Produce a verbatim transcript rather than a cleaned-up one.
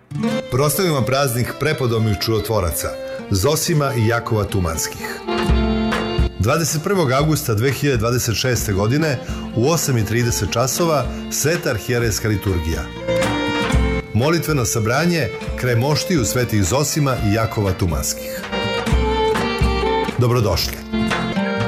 Proslavimo praznik prepodobnih čudotvoraca, Zosima i Jakova Tumanskih. dvadeset prvog avgusta dve hiljade dvadeset šeste. godine u osam i trideset časova Sveta arhijerejska liturgija. Molitveno sabranje kraj moštiju svetih Zosima i Jakova Tumanskih. Dobrodošli.